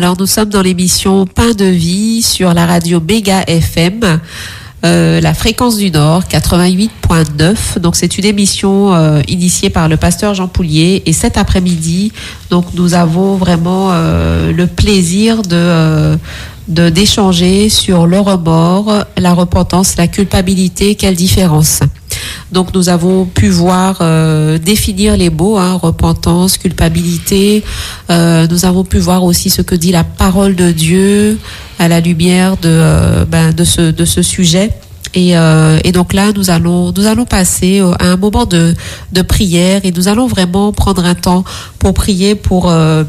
Alors, nous sommes dans l'émission Pain de Vie sur la radio Méga FM, la fréquence du Nord, 88.9. Donc, c'est une émission initiée par le pasteur Jean Poulier. Et cet après-midi, donc, nous avons vraiment le plaisir d'échanger sur le remords, la repentance, la culpabilité, quelle différence. Donc nous avons pu voir définir les mots, repentance, culpabilité. Nous avons pu voir aussi ce que dit la parole de Dieu à la lumière de ce sujet. Et donc là, nous allons passer à un moment de prière et nous allons vraiment prendre un temps pour prier pour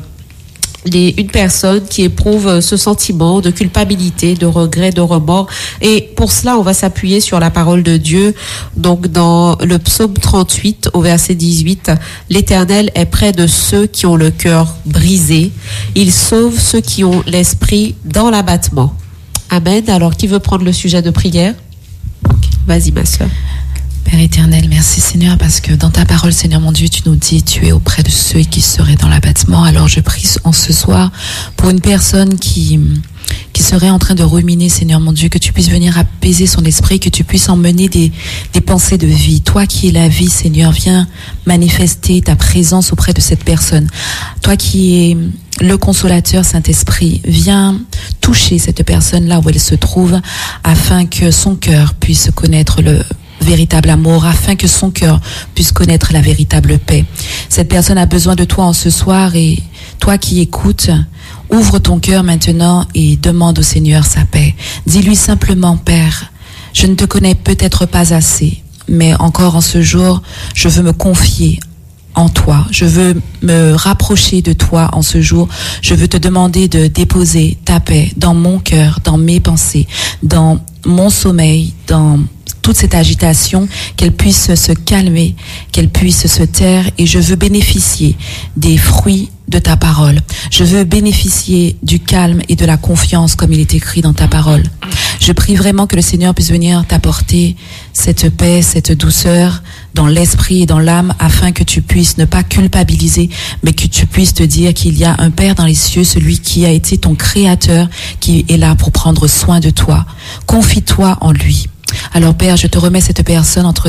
une personne qui éprouve ce sentiment de culpabilité, de regret, de remords. Et pour cela, on va s'appuyer sur la parole de Dieu. Donc, dans le psaume 38, au verset 18, « L'Éternel est près de ceux qui ont le cœur brisé. Il sauve ceux qui ont l'esprit dans l'abattement. » Amen. Alors, qui veut prendre le sujet de prière? Vas-y, ma sœur. Père éternel, merci Seigneur, parce que dans ta parole, Seigneur mon Dieu, tu nous dis, tu es auprès de ceux qui seraient dans l'abattement. Alors je prie en ce soir pour une personne qui serait en train de ruminer, Seigneur mon Dieu, que tu puisses venir apaiser son esprit, que tu puisses emmener des pensées de vie. Toi qui es la vie, Seigneur, viens manifester ta présence auprès de cette personne. Toi qui es le consolateur, Saint-Esprit, viens toucher cette personne là où elle se trouve, afin que son cœur puisse connaître le véritable amour, afin que son cœur puisse connaître la véritable paix. Cette personne a besoin de toi en ce soir, et toi qui écoutes, ouvre ton cœur maintenant et demande au Seigneur sa paix. Dis-lui simplement, Père, je ne te connais peut-être pas assez, mais encore en ce jour, je veux me confier en toi. Je veux me rapprocher de toi en ce jour. Je veux te demander de déposer ta paix dans mon cœur, dans mes pensées, dans mon sommeil, dans toute cette agitation, qu'elle puisse se calmer, qu'elle puisse se taire, et je veux bénéficier des fruits de ta parole. Je veux bénéficier du calme et de la confiance comme il est écrit dans ta parole. Je prie vraiment que le Seigneur puisse venir t'apporter cette paix, cette douceur dans l'esprit et dans l'âme, afin que tu puisses ne pas culpabiliser, mais que tu puisses te dire qu'il y a un Père dans les cieux, celui qui a été ton créateur, qui est là pour prendre soin de toi. Confie-toi en lui. Alors Père, je remets cette personne entre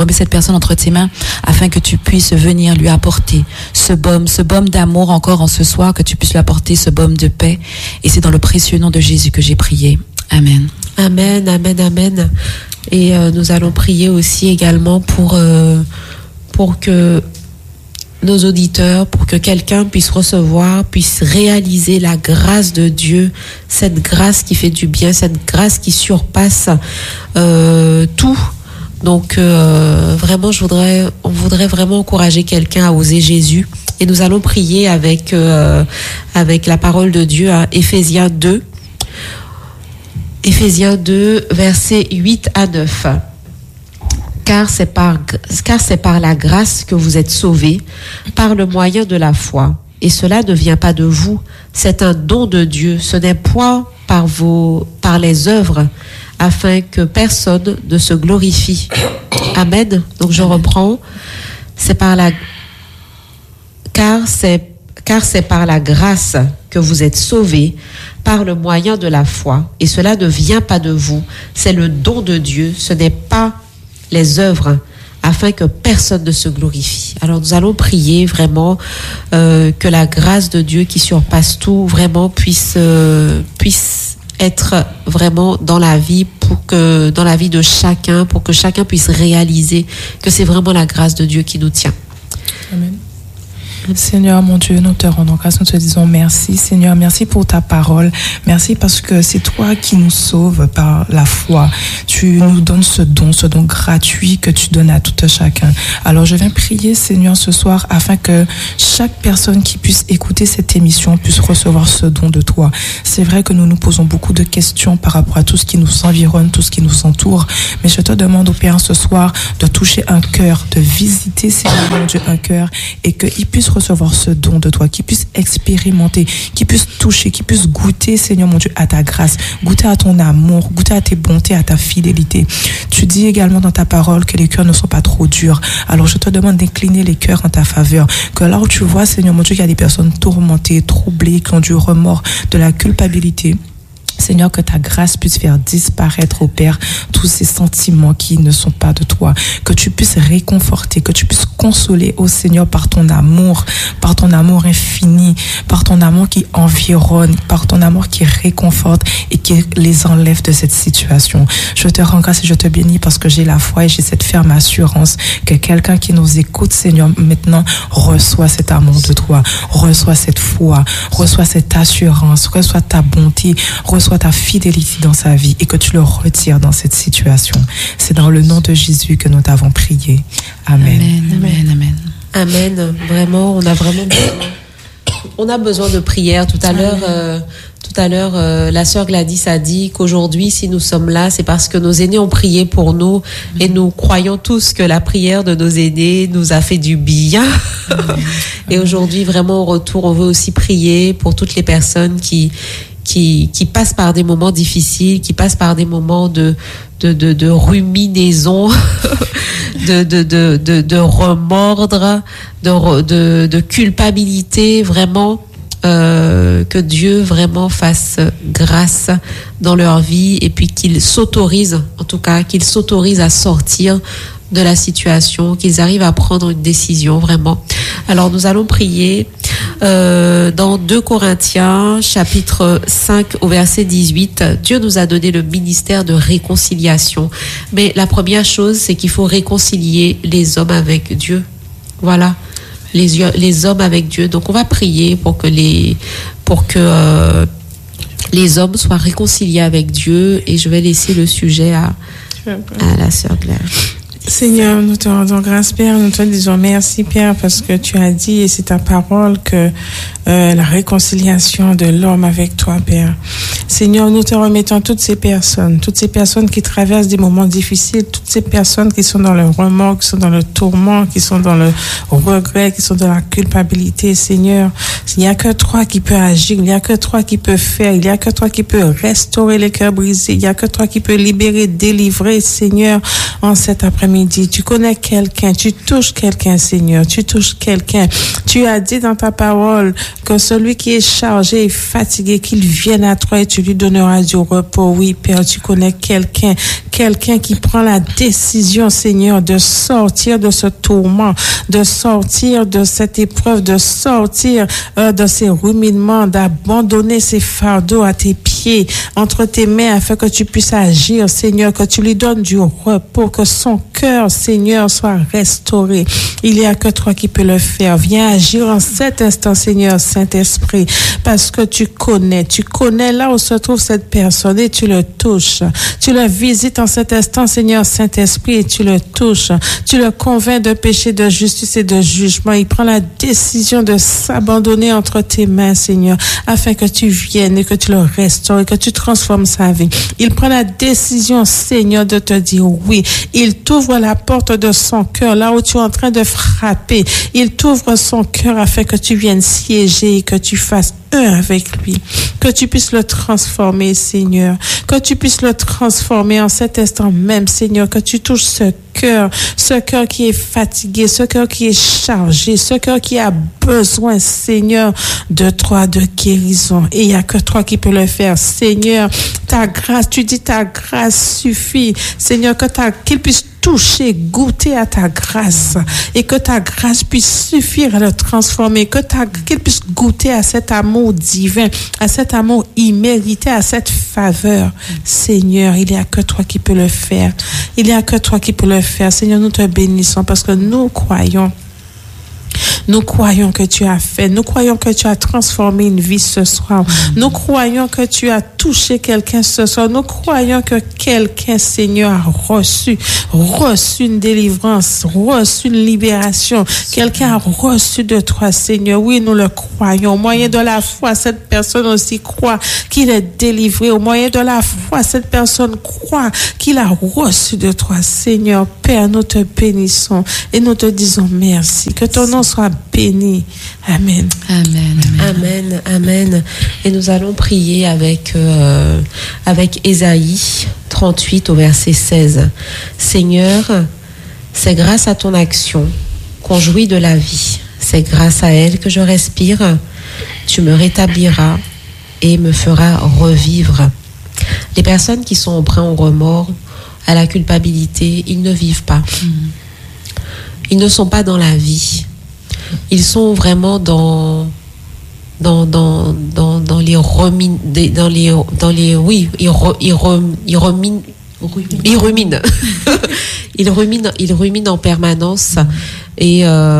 tes mains, afin que tu puisses venir lui apporter ce baume d'amour encore en ce soir, que tu puisses lui apporter ce baume de paix. Et c'est dans le précieux nom de Jésus que j'ai prié. Amen. Amen, amen, amen. Et nous allons prier aussi également pour que nos auditeurs, pour que quelqu'un puisse recevoir, puisse réaliser la grâce de Dieu, cette grâce qui fait du bien, cette grâce qui surpasse tout. Donc vraiment, on voudrait vraiment encourager quelqu'un à oser Jésus. Et nous allons prier avec la parole de Dieu à Éphésiens 2, versets 8 à 9. Car c'est par la grâce que vous êtes sauvés, par le moyen de la foi. Et cela ne vient pas de vous, c'est un don de Dieu. Ce n'est point par les œuvres, afin que personne ne se glorifie. Amen. Donc je reprends. Car c'est par la grâce que vous êtes sauvés, par le moyen de la foi. Et cela ne vient pas de vous, c'est le don de Dieu. Ce n'est pas les œuvres, afin que personne ne se glorifie. Alors nous allons prier vraiment que la grâce de Dieu qui surpasse tout vraiment puisse être vraiment dans la vie, dans la vie de chacun, pour que chacun puisse réaliser que c'est vraiment la grâce de Dieu qui nous tient. Amen. Seigneur, mon Dieu, nous te rendons grâce, nous te disons merci. Seigneur, merci pour ta parole. Merci parce que c'est toi qui nous sauves par la foi. Tu nous donnes ce don gratuit que tu donnes à tout chacun. Alors, je viens prier, Seigneur, ce soir, afin que chaque personne qui puisse écouter cette émission puisse recevoir ce don de toi. C'est vrai que nous nous posons beaucoup de questions par rapport à tout ce qui nous environne, tout ce qui nous entoure. Mais je te demande, au Père, ce soir, de toucher un cœur, de visiter, Seigneur, mon Dieu, un cœur, et qu'il puisse recevoir ce don de toi, qu'ils puissent expérimenter, qu'ils puissent toucher, qu'ils puissent goûter, Seigneur mon Dieu, à ta grâce, goûter à ton amour, goûter à tes bontés, à ta fidélité. Tu dis également dans ta parole que les cœurs ne sont pas trop durs. Alors je te demande d'incliner les cœurs en ta faveur, que là où tu vois, Seigneur mon Dieu, qu'il y a des personnes tourmentées, troublées, qui ont du remords, de la culpabilité, Seigneur, que ta grâce puisse faire disparaître, au Père, tous ces sentiments qui ne sont pas de toi. Que tu puisses réconforter, que tu puisses consoler, ô Seigneur, par ton amour infini, par ton amour qui environne, par ton amour qui réconforte et qui les enlève de cette situation. Je te rends grâce et je te bénis parce que j'ai la foi et j'ai cette ferme assurance que quelqu'un qui nous écoute, Seigneur, maintenant, reçoit cet amour de toi, reçoit cette foi, reçoit cette assurance, reçoit ta bonté, reçoit ta fidélité dans sa vie et que tu le retires dans cette situation. C'est dans le nom de Jésus que nous t'avons prié. Amen. Amen, amen, amen. Amen. Vraiment, on a besoin de prière. Tout à l'heure, la sœur Gladys a dit qu'aujourd'hui, si nous sommes là, c'est parce que nos aînés ont prié pour nous et nous croyons tous que la prière de nos aînés nous a fait du bien. Et aujourd'hui, vraiment, au retour, on veut aussi prier pour toutes les personnes qui passent par des moments difficiles, qui passent par des moments de ruminaison, de remordre, de culpabilité, vraiment, que Dieu vraiment fasse grâce dans leur vie et puis qu'il s'autorise à sortir de la situation, qu'ils arrivent à prendre une décision vraiment. Alors nous allons prier dans 2 Corinthiens chapitre 5 au verset 18. Dieu nous a donné le ministère de réconciliation. Mais la première chose, c'est qu'il faut réconcilier les hommes avec Dieu. Voilà. Les hommes avec Dieu. Donc on va prier pour que les hommes soient réconciliés avec Dieu et je vais laisser le sujet à la sœur Claire. Seigneur, nous te rendons grâce, Père. Nous te disons merci, Père, parce que tu as dit, et c'est ta parole, que la réconciliation de l'homme avec toi, Père. Seigneur, nous te remettons toutes ces personnes qui traversent des moments difficiles, toutes ces personnes qui sont dans le remords, qui sont dans le tourment, qui sont dans le regret, qui sont dans la culpabilité, Seigneur. Il n'y a que toi qui peux agir, il n'y a que toi qui peux faire, il n'y a que toi qui peux restaurer les cœurs brisés, il n'y a que toi qui peux libérer, délivrer, Seigneur, en cet après-midi. Tu connais quelqu'un, tu touches quelqu'un, Seigneur, tu touches quelqu'un. Tu as dit dans ta parole que celui qui est chargé et fatigué, qu'il vienne à toi et tu lui donneras du repos. Oui, Père, tu connais quelqu'un qui prend la décision, Seigneur, de sortir de ce tourment, de sortir de cette épreuve, de sortir de ces ruminements, d'abandonner ces fardeaux à tes pieds, entre tes mains, afin que tu puisses agir, Seigneur, que tu lui donnes du repos, que son cœur, Seigneur, soit restauré. Il n'y a que toi qui peux le faire. Viens agir en cet instant, Seigneur, Saint-Esprit, parce que tu connais là où se trouve cette personne et tu le touches. Tu le visites en cet instant, Seigneur, Saint-Esprit, et tu le touches. Tu le convaincs de péché, de justice et de jugement. Il prend la décision de s'abandonner entre tes mains, Seigneur, afin que tu viennes et que tu le restaures et que tu transformes sa vie. Il prend la décision, Seigneur, de te dire oui. Il t'ouvre la porte de son cœur, là où tu es en train de frapper. Il t'ouvre son cœur afin que tu viennes siéger et que tu fasses un avec lui. Que tu puisses le transformer, Seigneur. Que tu puisses le transformer en cet instant même, Seigneur. Que tu touches ce cœur qui est fatigué, ce cœur qui est chargé, ce cœur qui a besoin, Seigneur, de toi, de guérison. Et il n'y a que toi qui peux le faire, Seigneur. Ta grâce, tu dis ta grâce suffit, Seigneur, qu'il puisse toucher, goûter à ta grâce et que ta grâce puisse suffire à le transformer, qu'il puisse goûter à cet amour divin, à cet amour immérité, à cette faveur. Seigneur, il n'y a que toi qui peux le faire. Il n'y a que toi qui peux le faire. Seigneur, nous te bénissons parce que nous croyons que tu as fait. Nous croyons que tu as transformé une vie ce soir. Nous croyons que tu as touché quelqu'un ce soir. Nous croyons que quelqu'un, Seigneur, a reçu une délivrance, reçu une libération. Quelqu'un a reçu de toi, Seigneur. Oui, nous le croyons. Au moyen de la foi, cette personne aussi croit qu'il est délivré. Au moyen de la foi, cette personne croit qu'il a reçu de toi, Seigneur. Père, nous te bénissons et nous te disons merci. Que ton nom soit béni. Amen. Amen. Amen, amen. Et nous allons prier avec Ésaïe 38 au verset 16. Seigneur, c'est grâce à ton action qu'on jouit de la vie. C'est grâce à elle que je respire. Tu me rétabliras et me feras revivre. Les personnes qui sont empreintes au remords, à la culpabilité, ils ne vivent pas. Ils ne sont pas dans la vie. Ils sont vraiment dans les ruminent. Ils ruminent en permanence. Et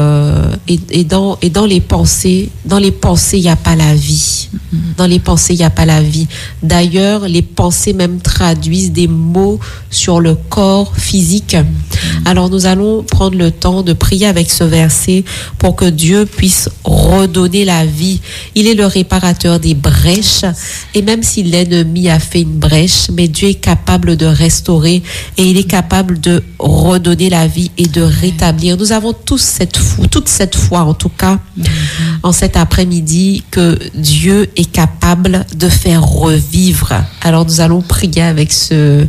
dans les pensées, il n'y a pas la vie. Dans les pensées, il n'y a pas la vie. D'ailleurs, les pensées même traduisent des mots sur le corps physique. Alors, nous allons prendre le temps de prier avec ce verset pour que Dieu puisse redonner la vie. Il est le réparateur des brèches. Et même si l'ennemi a fait une brèche, mais Dieu est capable de restaurer et il est capable de redonner la vie et de rétablir. Nous avons toute cette foi en tout cas, en cet après-midi, que Dieu est capable de faire revivre. Alors nous allons prier avec ce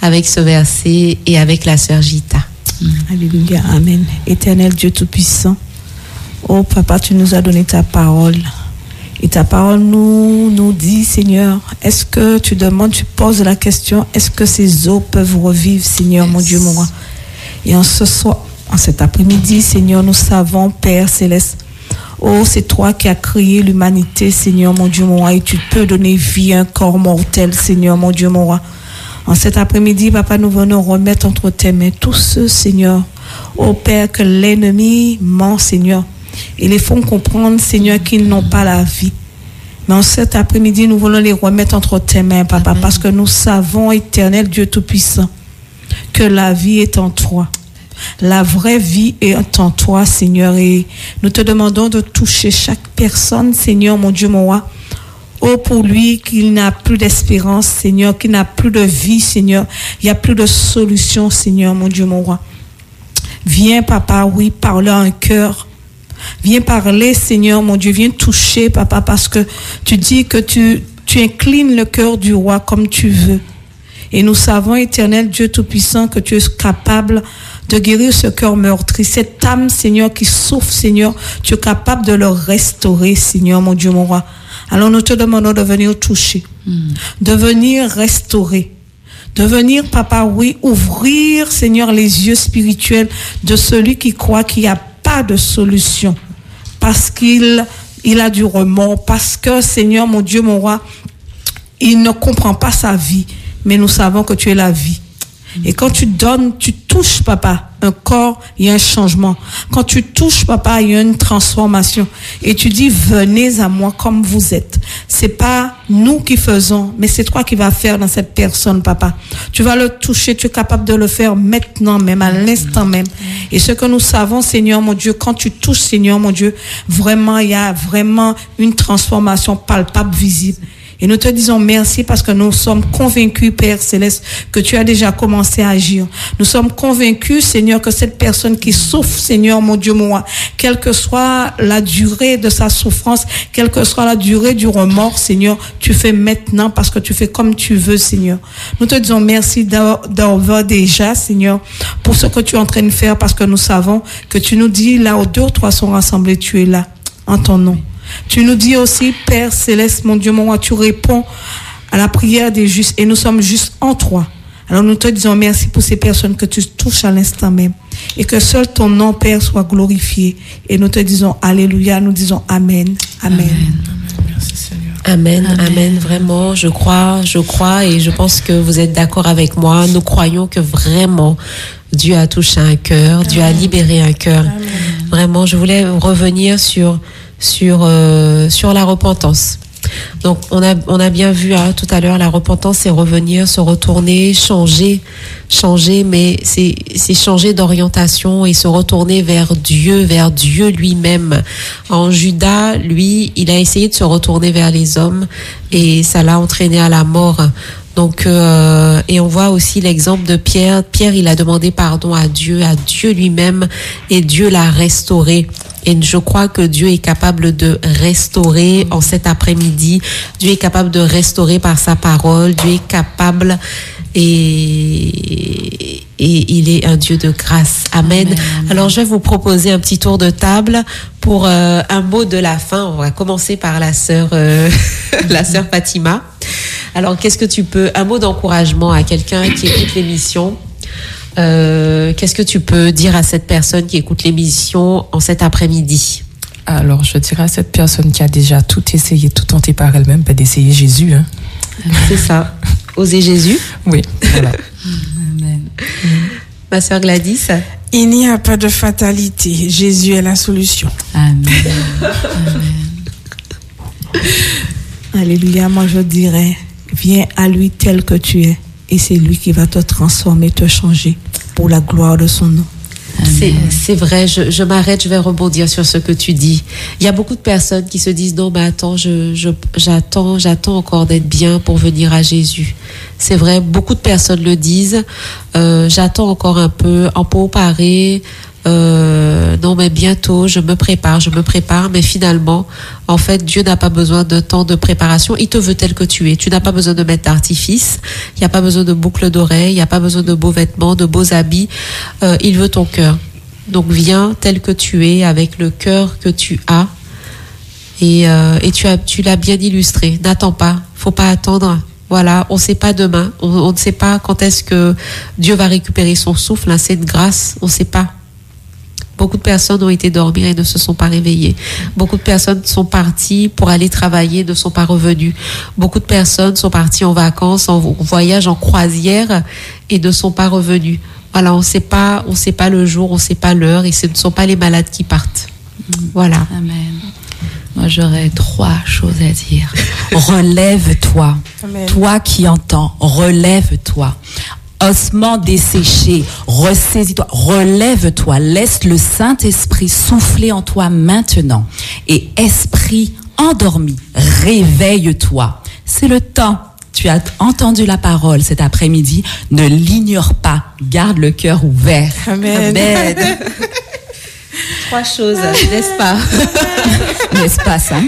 verset et avec la sœur Gita. Alléluia, amen. Éternel Dieu Tout-Puissant, oh Papa, tu nous as donné ta parole. Et ta parole nous dit, Seigneur, est-ce que tu poses la question, est-ce que ces eaux peuvent revivre, Seigneur, mon Dieu, mon roi? Et en cet après-midi, Seigneur, nous savons, Père Céleste, oh, c'est toi qui as créé l'humanité, Seigneur, mon Dieu, mon roi, et tu peux donner vie à un corps mortel, Seigneur, mon Dieu, mon roi. En cet après-midi, Papa, nous venons remettre entre tes mains tous ceux, Seigneur, oh Père, que l'ennemi ment, Seigneur, et les font comprendre, Seigneur, qu'ils n'ont pas la vie. Mais en cet après-midi, nous voulons les remettre entre tes mains, Papa, Amen. Parce que nous savons, éternel Dieu Tout-Puissant, que la vie est en toi. La vraie vie est en toi, Seigneur, et nous te demandons de toucher chaque personne, Seigneur, mon Dieu, mon roi. Oh, pour lui, qu'il n'a plus d'espérance, Seigneur, qu'il n'a plus de vie, Seigneur. Il n'y a plus de solution, Seigneur, mon Dieu, mon roi. Viens, Papa, oui, parle à un cœur. Viens parler, Seigneur, mon Dieu. Viens toucher, Papa, parce que tu dis que tu inclines le cœur du roi comme tu veux. Et nous savons, éternel Dieu Tout-Puissant, que tu es capable de guérir ce cœur meurtri. Cette âme, Seigneur, qui souffre, Seigneur, tu es capable de le restaurer, Seigneur, mon Dieu, mon roi. Alors nous te demandons de venir toucher, de venir restaurer, de venir, Papa, oui, ouvrir, Seigneur, les yeux spirituels de celui qui croit qu'il n'y a pas de solution, parce qu'il a du remords, parce que, Seigneur, mon Dieu, mon roi, il ne comprend pas sa vie, mais nous savons que tu es la vie. Et quand tu donnes, tu touches, Papa, un corps, il y a un changement. Quand tu touches, Papa, il y a une transformation. Et tu dis, venez à moi comme vous êtes. C'est pas nous qui faisons, mais c'est toi qui vas faire dans cette personne, Papa. Tu vas le toucher, tu es capable de le faire maintenant même, à l'instant même. Et ce que nous savons, Seigneur, mon Dieu, quand tu touches, Seigneur, mon Dieu, vraiment, il y a vraiment une transformation palpable, visible. Et nous te disons merci parce que nous sommes convaincus, Père Céleste, que tu as déjà commencé à agir. Nous sommes convaincus, Seigneur, que cette personne qui souffre, Seigneur, mon Dieu, mon roi, quelle que soit la durée de sa souffrance, quelle que soit la durée du remords, Seigneur, tu fais maintenant parce que tu fais comme tu veux, Seigneur. Nous te disons merci d'avoir déjà, Seigneur, pour ce que tu es en train de faire parce que nous savons que tu nous dis là où 2 ou 3 sont rassemblés, tu es là, en ton nom. Tu nous dis aussi, Père Céleste, mon Dieu, mon roi, tu réponds à la prière des justes et nous sommes justes en toi. Alors nous te disons merci pour ces personnes que tu touches à l'instant même et que seul ton nom, Père, soit glorifié. Et nous te disons Alléluia, nous disons Amen. Amen. Amen. Merci Seigneur. Amen, amen, amen. Vraiment, je crois et je pense que vous êtes d'accord avec moi. Nous croyons que vraiment Dieu a touché un cœur, Dieu a libéré un cœur. Amen. Vraiment, je voulais revenir sur la repentance. Donc on a bien vu tout à l'heure, la repentance c'est revenir, se retourner, changer, mais c'est changer d'orientation et se retourner vers Dieu lui-même. En Judas, lui, il a essayé de se retourner vers les hommes et ça l'a entraîné à la mort. Donc, et on voit aussi l'exemple de Pierre. Pierre, il a demandé pardon à Dieu lui-même, et Dieu l'a restauré. Et je crois que Dieu est capable de restaurer en cet après-midi. Dieu est capable de restaurer par sa parole. Dieu est capable et il est un Dieu de grâce. Amen. Amen. Alors, je vais vous proposer un petit tour de table pour un mot de la fin. On va commencer par la sœur Fatima. Alors, qu'est-ce que tu peux, un mot d'encouragement à quelqu'un qui écoute l'émission, qu'est-ce que tu peux dire à cette personne qui écoute l'émission en cet après-midi? Alors, je dirais à cette personne qui a déjà tout essayé, tout tenté par elle-même, d'essayer Jésus. Hein. C'est ça. Oser Jésus? Oui, voilà. Amen. Ma sœur Gladys? Il n'y a pas de fatalité. Jésus est la solution. Amen. Amen. Alléluia, moi je dirais, viens à lui tel que tu es, et c'est lui qui va te transformer, te changer pour la gloire de son nom. C'est vrai, je m'arrête, je vais rebondir sur ce que tu dis. Il y a beaucoup de personnes qui se disent non mais attends, j'attends encore d'être bien pour venir à Jésus. C'est vrai, beaucoup de personnes le disent. J'attends encore un peu, en pour parer. Non mais bientôt, je me prépare, mais finalement, en fait, Dieu n'a pas besoin de temps de préparation. Il te veut tel que tu es. Tu n'as pas besoin de mettre d'artifice. Il n'y a pas besoin de boucles d'oreilles. Il n'y a pas besoin de beaux vêtements, de beaux habits. Il veut ton cœur. Donc viens tel que tu es, avec le cœur que tu as. Et tu l'as bien illustré. N'attends pas. Faut pas attendre. Voilà, on ne sait pas demain. On ne sait pas quand est-ce que Dieu va récupérer son souffle. Hein, c'est de grâce. On ne sait pas. Beaucoup de personnes ont été dormir et ne se sont pas réveillées. Beaucoup de personnes sont parties pour aller travailler, ne sont pas revenues. Beaucoup de personnes sont parties en vacances, en voyage, en croisière et ne sont pas revenues. Voilà, on sait pas le jour, on sait pas l'heure, et ce ne sont pas les malades qui partent. Voilà. Amen. Moi, j'aurais 3 choses à dire. Relève-toi. Amen. Toi qui entends, relève-toi. Ossements desséchés, ressaisis-toi, relève-toi, laisse le Saint-Esprit souffler en toi maintenant. Et esprit endormi, réveille-toi. C'est le temps. Tu as entendu la parole cet après-midi, ne l'ignore pas, garde le cœur ouvert. Amen. Amen. 3 choses, n'est-ce pas? N'est-ce pas 5?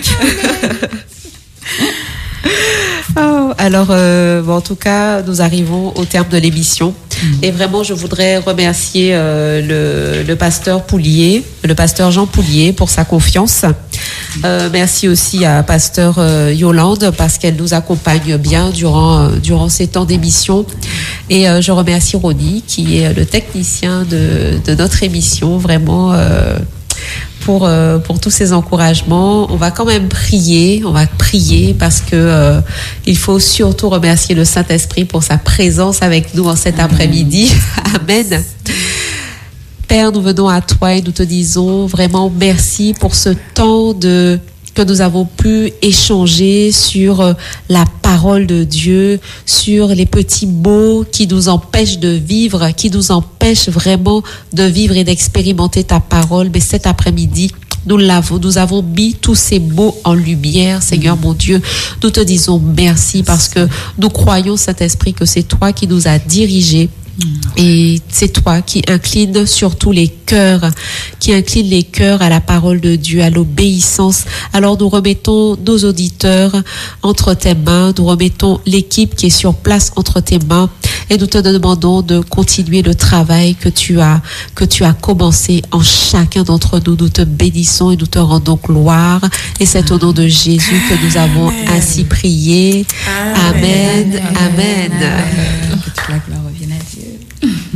Oh, alors, en tout cas, nous arrivons au terme de l'émission. Et vraiment, je voudrais remercier le pasteur Poulier, le pasteur Jean Poulier, pour sa confiance. Merci aussi à pasteur Yolande, parce qu'elle nous accompagne bien durant ces temps d'émission. Et je remercie Ronnie, qui est le technicien de notre émission, vraiment... pour tous ces encouragements. On va quand même prier, parce que il faut surtout remercier le Saint-Esprit pour sa présence avec nous en cet après-midi. Amen. Père, nous venons à toi et nous te disons vraiment merci pour ce temps que nous avons pu échanger sur la parole de Dieu, sur les petits mots qui nous empêchent de vivre, qui nous empêchent vraiment de vivre et d'expérimenter ta parole. Mais cet après-midi, nous avons mis tous ces mots en lumière, Seigneur mon Dieu. Nous te disons merci parce que nous croyons, Saint-Esprit, que c'est toi qui nous as dirigés. Et c'est toi qui incline surtout les cœurs, à la parole de Dieu, à l'obéissance. Alors nous remettons nos auditeurs entre tes mains, nous remettons l'équipe qui est sur place entre tes mains, et nous te demandons de continuer le travail que tu as commencé en chacun d'entre nous. Nous te bénissons et nous te rendons gloire, et c'est au nom de Jésus que nous avons ainsi prié. Amen. Amen. Que toute la gloire revienne à Dieu.